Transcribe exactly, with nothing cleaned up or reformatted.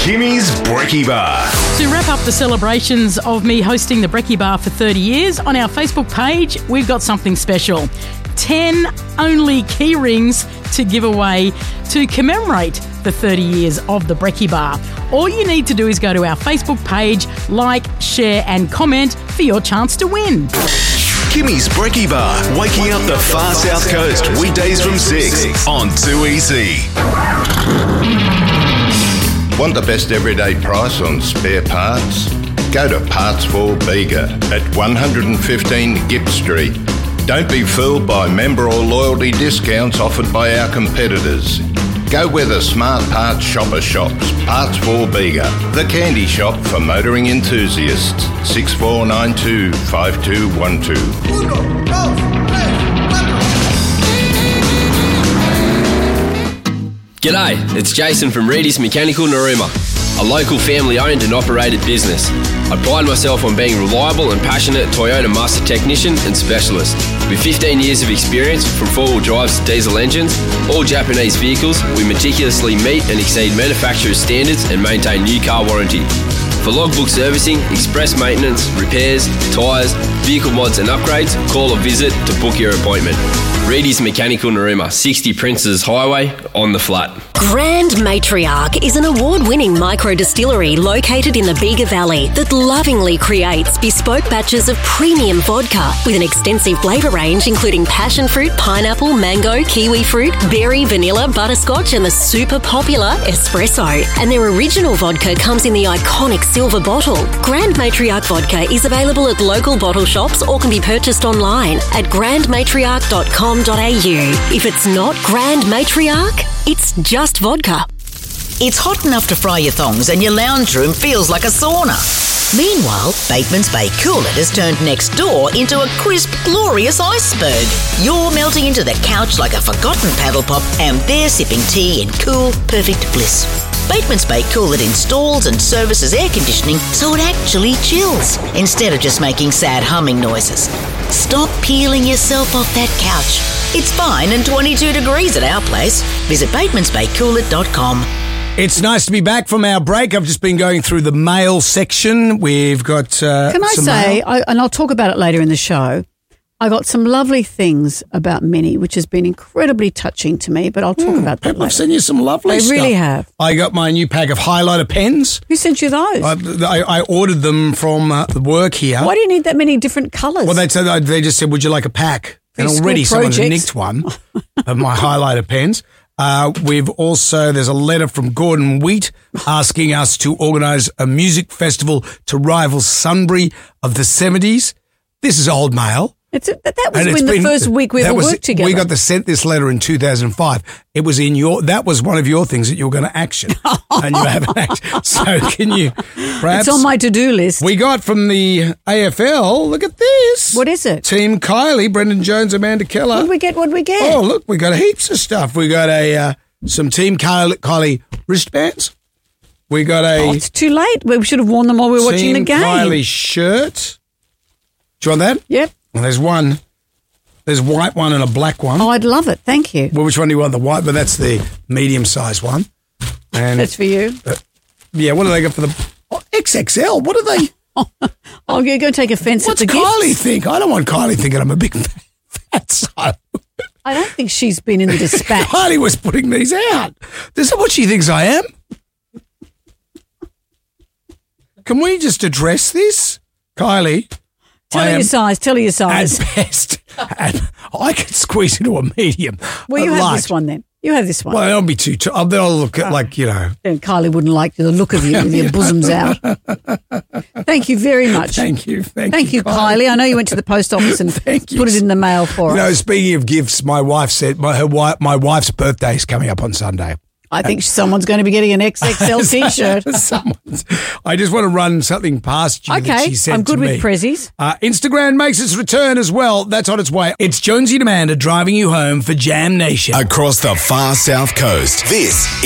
Kimmy's Brekkie Bar. To wrap up the celebrations of me hosting the Brekkie Bar for thirty years, on our Facebook page, we've got something special. ten only key rings to give away to commemorate the thirty years of the Brekkie Bar. All you need to do is go to our Facebook page, like, share and comment for your chance to win. Kimmy's Brekkie Bar, waking up the far south coast, weekdays from six on two E C. Want the best everyday price on spare parts? Go to Parts for Bega at one fifteen Gipp Street. Don't be fooled by member or loyalty discounts offered by our competitors. Go where the smart parts shopper shops. Parts for Bega, the candy shop for motoring enthusiasts. six four nine two, five two one two. Uno, dos, tres, G'day, it's Jason from Reedy's Mechanical Narooma, a local family-owned and operated business. I pride myself on being reliable and passionate Toyota master technician and specialist. With fifteen years of experience from four-wheel drives to diesel engines, all Japanese vehicles, we meticulously meet and exceed manufacturer's standards and maintain new car warranty. For logbook servicing, express maintenance, repairs, tyres, vehicle mods and upgrades, call or visit to book your appointment. Reedy's Mechanical Narooma, sixty Princes Highway, on the flat. Grand Matriarch is an award-winning micro-distillery located in the Bega Valley that lovingly creates bespoke batches of premium vodka with an extensive flavour range including passion fruit, pineapple, mango, kiwi fruit, berry, vanilla, butterscotch and the super popular espresso. And their original vodka comes in the iconic silver bottle. Grand Matriarch vodka is available at local bottle shops or can be purchased online at grand matriarch dot com dot a u. If it's not Grand Matriarch, it's just vodka. It's hot enough to fry your thongs and your lounge room feels like a sauna. Meanwhile, Bateman's Bay Coolit has turned next door into a crisp, glorious iceberg. You're melting into the couch like a forgotten paddle pop and they're sipping tea in cool, perfect bliss. Bateman's Bay Coolit installs and services air conditioning so it actually chills instead of just making sad humming noises. Stop peeling yourself off that couch. It's fine and twenty-two degrees at our place. Visit batemans bay coolit dot com. It's nice to be back from our break. I've just been going through the mail section. We've got uh, Can I some say, mail. I, and I'll talk about it later in the show, I got some lovely things about Minnie, which has been incredibly touching to me, but I'll talk Mm, about that people have later. sent you some lovely They stuff. really have. I got my new pack of highlighter pens. Who sent you those? I, I, I ordered them from uh, the work here. Why do you need that many different colours? Well, they said they just said, "Would you like a pack?" For And your already school someone's projects. nicked one of my highlighter pens. Uh, we've also, there's a letter from Gordon Wheat asking us to organise a music festival to rival Sunbury of the seventies. This is old mail. It's a, that was And it's when the been- first week we that ever was- worked together. We got the sent this letter in two thousand five. It was in your, that was one of your things that you were going to action. And you haven't acted. So can you perhaps. It's on my to-do list. We got from the A F L, look at this. What is it? Team Kylie, Brendan Jones, Amanda Keller. What did we get? What did we get? Oh, look, we got heaps of stuff. We got a uh, some Team Kylie, Kylie wristbands. We got a Oh, it's too late. We should have worn them while we were watching Team the game. Kylie shirt. Do you want that? Yep. Well, there's one. There's a white one and a black one. Oh, I'd love it. Thank you. Well, which one do you want? The white, but that's the medium-sized one. And That's for you. uh, yeah, what do they got for the oh, X X L? What do they? Oh, you're going to take offence at What's the Kylie gifts? think? I don't want Kylie thinking I'm a big fat son. I don't think she's been in the dispatch. Kylie was putting these out. Is that what she thinks I am? Can we just address this, Kylie? Tell I her am your size. Tell her your size. At best, and I could squeeze into a medium. Well, you At have large. this one then. You have this one. Well, don't be too. T- I'll, they'll look at like you know. And Kylie wouldn't like the look of you with your bosoms out. Thank you very much. Thank you, thank, Thank you, Kylie. I know you went to the post office and Thank you. put it in the mail for You know, us. speaking of gifts, my wife said my her wife, my wife's birthday is coming up on Sunday. I think someone's going to be getting an X X L T-shirt. Someone's, I just want to run something past you that Okay, she sent I'm good to with me. prezzies. Uh, Instagram makes its return as well. That's on its way. It's Jonesy and Amanda driving you home for Jam Nation. Across the far south coast, this